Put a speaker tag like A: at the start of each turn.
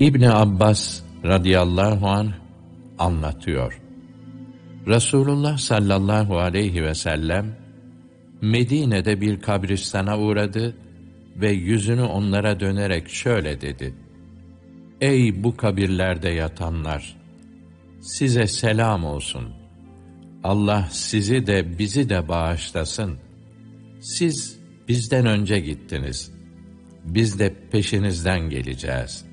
A: İbni Abbas radıyallahu anh anlatıyor. Resulullah sallallahu aleyhi ve sellem Medine'de bir kabristana uğradı ve yüzünü onlara dönerek şöyle dedi: Ey bu kabirlerde yatanlar! Size selam olsun. Allah sizi de bizi de bağışlasın. Siz bizden önce gittiniz. Biz de peşinizden geleceğiz.